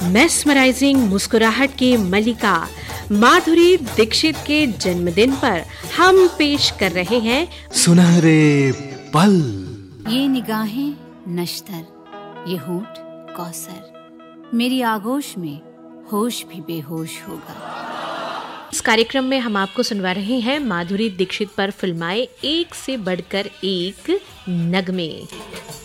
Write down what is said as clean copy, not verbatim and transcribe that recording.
Mesmerising मुस्कुराहट की मलिका माधुरी दीक्षित के जन्मदिन पर हम पेश कर रहे हैं सुनहरे पल। ये निगाहें नश्तर, ये होंठ कौसर, मेरी आगोश में होश भी बेहोश होगा। इस कार्यक्रम में हम आपको सुनवा रहे हैं माधुरी दीक्षित पर फिल्माए एक से बढ़कर एक नगमे।